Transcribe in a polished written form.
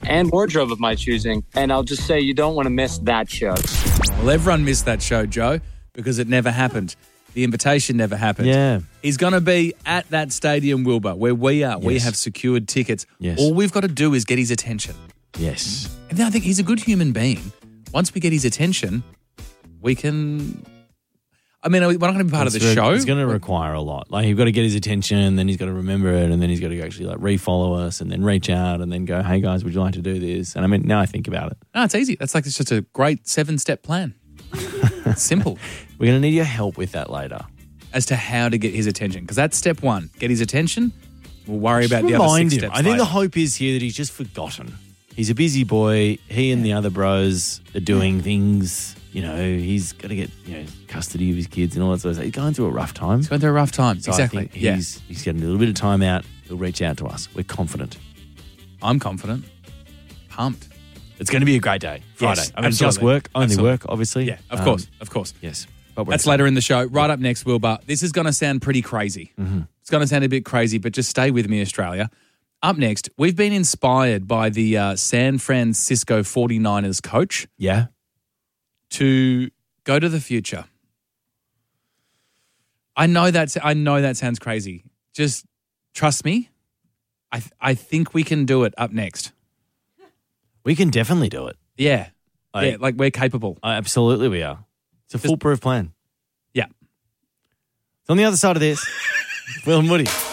and wardrobe of my choosing. And I'll just say you don't want to miss that show. Well, everyone missed that show, Joe, because it never happened. The invitation never happened. Yeah. He's going to be at that stadium, Wilbur, where we are. Yes. We have secured tickets. Yes. All we've got to do is get his attention. Yes. And then I think he's a good human being. Once we get his attention, we can... I mean, we're not going to be part of the show. It's going to require a lot. Like, you've got to get his attention, then he's got to remember it, and then he's got to actually like refollow us and then reach out and then go, hey, guys, would you like to do this? And I mean, now I think about it. No, it's easy. It's just a great 7-step plan. It's simple. We're going to need your help with that later. As to how to get his attention. Because that's step one. Get his attention. We'll worry about the other 6 steps I think later. the hope is here that he's just forgotten. He's a busy boy. He and the other bros are doing things. You know, he's got to get custody of his kids and all that sort of stuff. He's going through a rough time. He's going through a rough time. So exactly. I think he's getting a little bit of time out. He'll reach out to us. We're confident. I'm confident. Pumped. It's going to be a great day. Friday. Yes, I mean, absolutely. just work, only Absolutely. work, obviously. Yeah, of course. Yes. But That's later in the show. Right up next, Wilbur. This is going to sound pretty crazy. Mm-hmm. It's going to sound a bit crazy, but just stay with me, Australia. Up next, we've been inspired by the San Francisco 49ers coach Yeah. to go to the future. I know that sounds crazy. Just trust me. I think we can do it up next. We can definitely do it. Yeah. Like we're capable. Absolutely we are. It's a foolproof plan. Yeah. It's on the other side of this. Will and Woody.